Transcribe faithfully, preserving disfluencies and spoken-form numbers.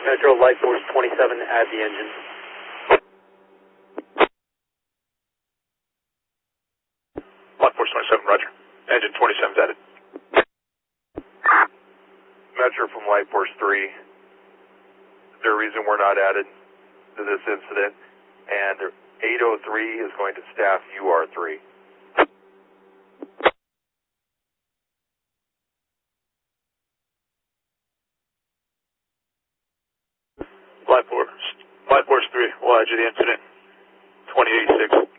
Metro Light Force twenty-seven, add the engine. Light Force twenty-seven, roger. Engine twenty-seven is added. Metro from Light Force three. Is there a reason we're not added to this incident? And eight oh three is going to staff U R three. Light Force, Light Force three, we'll add you the incident. twenty eighty-six.